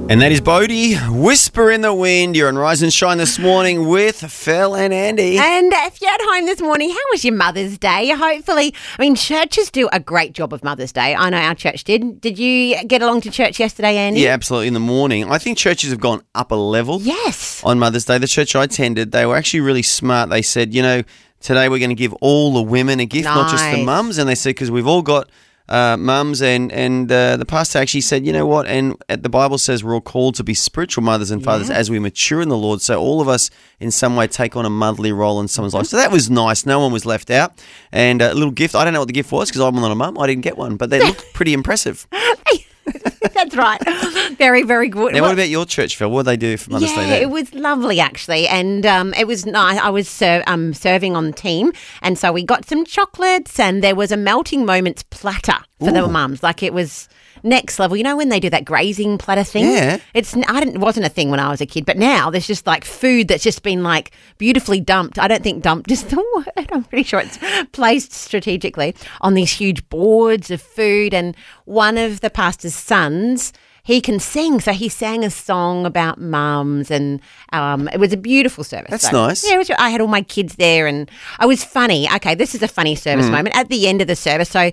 And that is Bodie, Whisper in the Wind. You're on Rise and Shine this morning with Phil and Andy. And if you're at home this morning, how was your Mother's Day? Hopefully, churches do a great job of Mother's Day. I know our church did. Did you get along to church yesterday, Andy? Yeah, absolutely. In the morning. I think churches have gone up a level. Yes. On Mother's Day. The church I attended, they were actually really smart. They said, today we're going to give all the women a gift, not just the mums. And they said, because we've all got mums, and the pastor actually said, you know what, and the Bible says we're all called to be spiritual mothers and fathers as we mature in the Lord. So all of us in some way take on a motherly role in someone's life. So that was nice. No one was left out. And a little gift. I don't know what the gift was because I'm not a mum. I didn't get one, but they looked pretty impressive. That's right. Very, very good. Now, what about your church, Phil? What did they do for Mother's Day? Yeah, it was lovely, actually. And it was nice. I was serving on the team. And so we got some chocolates and there was a melting moments platter for the mums. Like it was next level. You know when they do that grazing platter thing? Yeah. It wasn't a thing when I was a kid. But now there's just like food that's just been like beautifully dumped. I don't think dumped is the word. I'm pretty sure it's placed strategically on these huge boards of food. And one of the pastor's sons, he can sing. So he sang a song about mums and it was a beautiful service. That's nice. Yeah, I had all my kids there and I was funny. Okay, this is a funny service moment. At the end of the service, so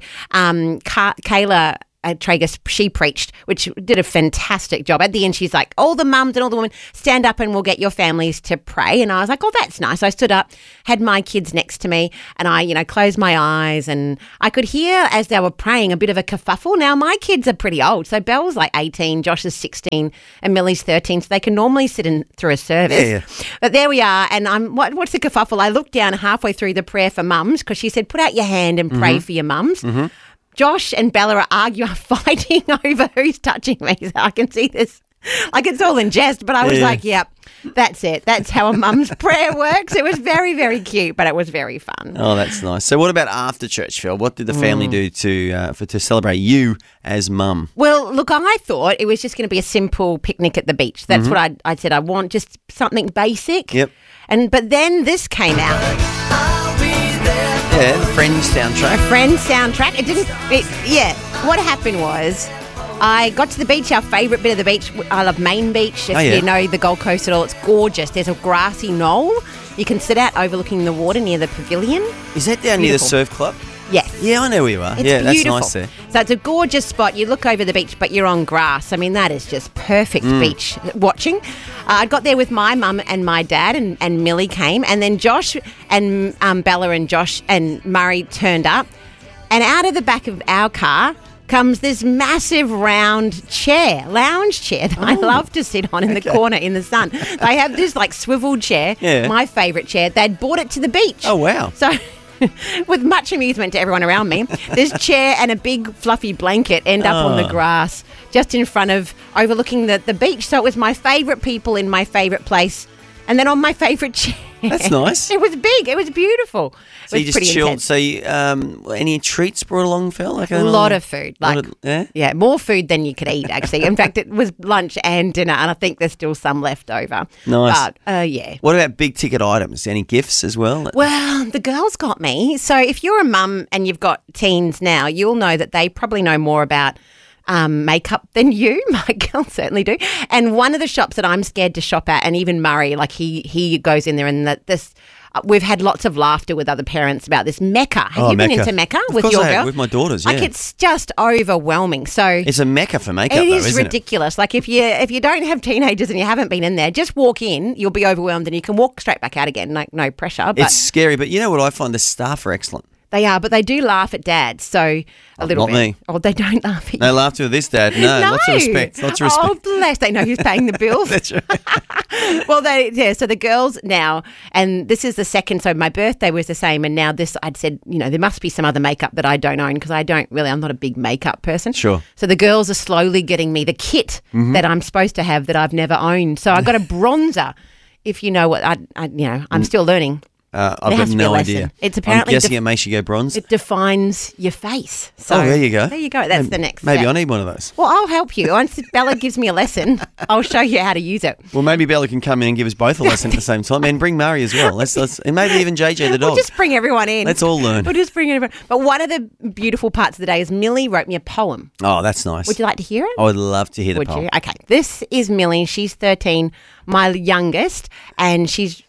Kayla Traeger, she preached, which did a fantastic job. At the end, she's like, all the mums and all the women, stand up and we'll get your families to pray. And I was like, oh, that's nice. So I stood up, had my kids next to me, and I, closed my eyes and I could hear as they were praying a bit of a kerfuffle. Now, my kids are pretty old. So Belle's like 18, Josh is 16, and Millie's 13. So they can normally sit in through a service. Yeah. But there we are. And what's the kerfuffle? I looked down halfway through the prayer for mums because she said, put out your hand and pray for your mums. Mm-hmm. Josh and Bella are fighting over who's touching me. So I can see this. Like it's all in jest, but I was like, yep, that's it. That's how a mum's prayer works. It was very, very cute, but it was very fun. Oh, that's nice. So what about after church, Phil? What did the family do to celebrate you as mum? Well, look, I thought it was just going to be a simple picnic at the beach. That's what I said. I want just something basic. Yep. But then this came out. Yeah, the Friends soundtrack. Friends soundtrack. What happened was I got to the beach, our favourite bit of the beach. I love Main Beach. If you know the Gold Coast at all, it's gorgeous. There's a grassy knoll. You can sit out overlooking the water near the pavilion. Is that down near the surf club? Yes. Yeah, I know where you are. It's that's beautiful. nice there. So it's a gorgeous spot. You look over the beach, but you're on grass. That is just perfect beach watching. I got there with my mum and my dad, and Millie came. And then Josh and Bella and Josh and Murray turned up. And out of the back of our car comes this massive round lounge chair that I love to sit on in the corner in the sun. They have this like swivel chair, my favourite chair. They'd brought it to the beach. Oh, wow. So with much amusement to everyone around me, this chair and a big fluffy blanket end up on the grass just in front of overlooking the beach. So it was my favourite people in my favourite place and then on my favourite chair. That's nice. It was big. It was beautiful. So you just chilled. Intense. So any treats brought along, Phil? Like a lot of food. More food than you could eat, actually. In fact, it was lunch and dinner, and I think there's still some left over. Nice. But, yeah. What about big ticket items? Any gifts as well? Well, the girls got me. So if you're a mum and you've got teens now, you'll know that they probably know more about makeup than you. My girls certainly do. And one of the shops that I'm scared to shop at, and even Murray, like he goes in there, and we've had lots of laughter with other parents about this Mecca. Have you been into Mecca with your girl? With my daughters, yeah. Like it's just overwhelming. So it's a Mecca for makeup. It is ridiculous. Like if you don't have teenagers and you haven't been in there, just walk in. You'll be overwhelmed, and you can walk straight back out again. Like no pressure. But it's scary, but you know what I find? The staff are excellent. They are, but they do laugh at Dad, so a little bit. Not me. Oh, they don't laugh at you. No laughter with this Dad. No, lots of respect. Oh, bless. They know who's paying the bills. That's right. Well, so the girls now, and this is the second, so my birthday was the same, and now this, I'd said, there must be some other makeup that I don't own because I'm not a big makeup person. Sure. So the girls are slowly getting me the kit that I'm supposed to have that I've never owned. So I got a bronzer, if you know what, I'm still learning. I've got no idea. It's apparently I'm guessing it makes you go bronze. It defines your face. So there you go. There you go. That's the next Maybe step. I need one of those. Well, I'll help you. Once Bella gives me a lesson, I'll show you how to use it. Well, maybe Bella can come in and give us both a lesson at the same time, and bring Murray as well. Let's and maybe even JJ the dog. We'll just bring everyone in. Let's all learn. We'll just bring everyone. But one of the beautiful parts of the day is Millie wrote me a poem. Oh, that's nice. Would you like to hear it? I would love to hear the Would poem. you? Okay. This is Millie. She's 13, my youngest, and she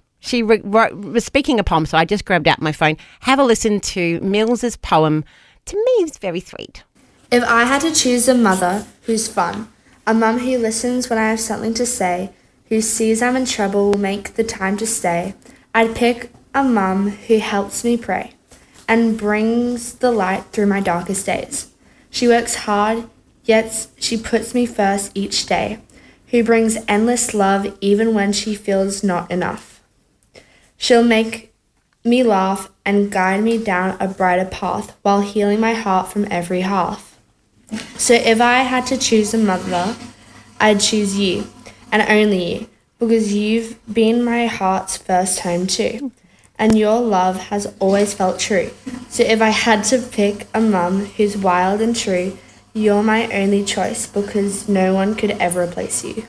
was speaking a poem, so I just grabbed out my phone. Have a listen to Mills's poem. To me, it's very sweet. If I had to choose a mother who's fun, a mum who listens when I have something to say, who sees I'm in trouble will make the time to stay, I'd pick a mum who helps me pray and brings the light through my darkest days. She works hard, yet she puts me first each day, who brings endless love even when she feels not enough. She'll make me laugh and guide me down a brighter path while healing my heart from every half. So if I had to choose a mother, I'd choose you, and only you, because you've been my heart's first home too, and your love has always felt true. So if I had to pick a mum who's wild and true, you're my only choice, because no one could ever replace you.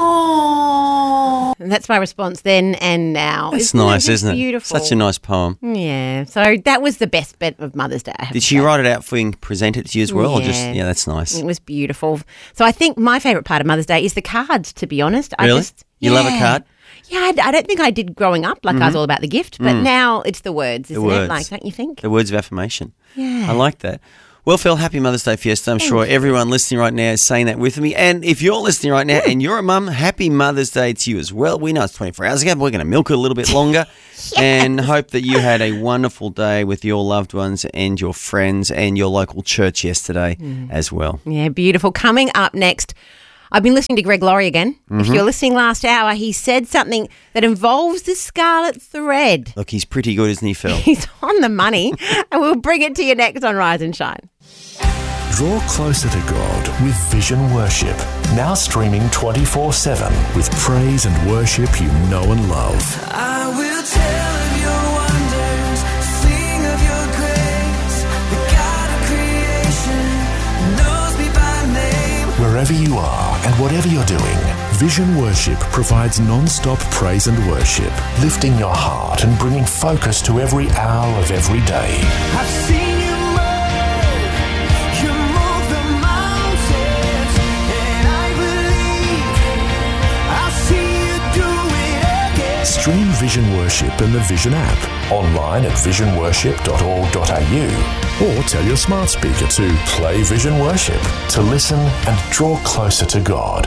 Aww. And that's my response then and now. It's nice, isn't it? Beautiful. Such a nice poem. Yeah. So that was the best bit of Mother's Day. Did she write it out for you and present it to you as well? Yeah. Or that's nice. It was beautiful. So I think my favourite part of Mother's Day is the cards, to be honest. Really? You love a card? Yeah, I don't think I did growing up. I was all about the gift, but now it's the words, isn't it? Like, don't you think? The words of affirmation. Yeah. I like that. Well, Phil, happy Mother's Day fiesta. I'm sure everyone listening right now is saying that with me. And if you're listening right now and you're a mum, happy Mother's Day to you as well. We know it's 24 hours ago, but we're going to milk it a little bit longer and hope that you had a wonderful day with your loved ones and your friends and your local church yesterday as well. Yeah, beautiful. Coming up next, I've been listening to Greg Laurie again. If you're listening last hour, he said something that involves the scarlet thread. Look, he's pretty good, isn't he, Phil? He's on the money, and we'll bring it to you next on Rise and Shine. Draw closer to God with Vision Worship. Now streaming 24/7 with praise and worship you know and love. I will tell of your wonders, sing of your grace. The God of creation knows me by name. Wherever you are and whatever you're doing, Vision Worship provides non-stop praise and worship, lifting your heart and bringing focus to every hour of every day. I've seen you move the mountains, and I believe I'll see you do it again. Stream Vision Worship in the Vision app, online at visionworship.org.au, or tell your smart speaker to play Vision Worship to listen and draw closer to God.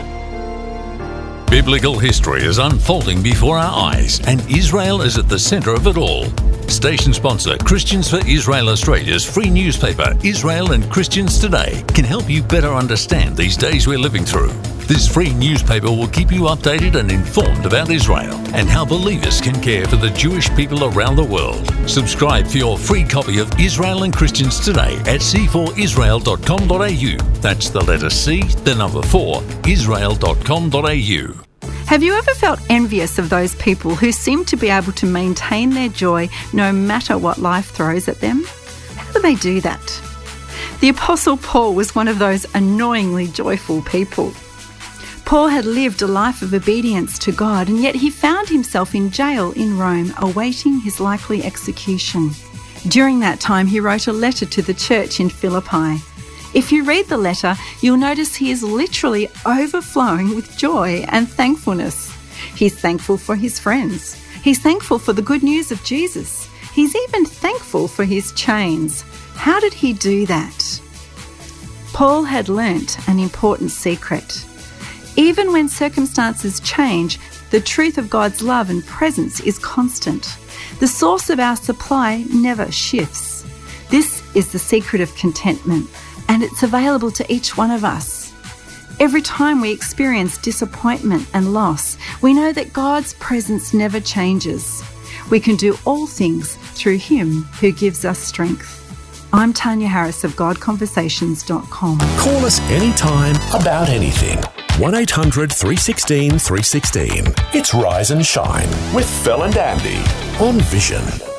Biblical history is unfolding before our eyes, and Israel is at the centre of it all. Station sponsor Christians for Israel Australia's free newspaper, Israel and Christians Today, can help you better understand these days we're living through. This free newspaper will keep you updated and informed about Israel and how believers can care for the Jewish people around the world. Subscribe for your free copy of Israel and Christians Today at c4israel.com.au. That's the letter C, the number 4, israel.com.au. Have you ever felt envious of those people who seem to be able to maintain their joy no matter what life throws at them? How do they do that? The Apostle Paul was one of those annoyingly joyful people. Paul had lived a life of obedience to God, and yet he found himself in jail in Rome, awaiting his likely execution. During that time, he wrote a letter to the church in Philippi. If you read the letter, you'll notice he is literally overflowing with joy and thankfulness. He's thankful for his friends. He's thankful for the good news of Jesus. He's even thankful for his chains. How did he do that? Paul had learnt an important secret. Even when circumstances change, the truth of God's love and presence is constant. The source of our supply never shifts. This is the secret of contentment, and it's available to each one of us. Every time we experience disappointment and loss, we know that God's presence never changes. We can do all things through Him who gives us strength. I'm Tanya Harris of GodConversations.com. Call us anytime about anything. 1800 316 316. It's Rise and Shine with Phil and Andy on Vision.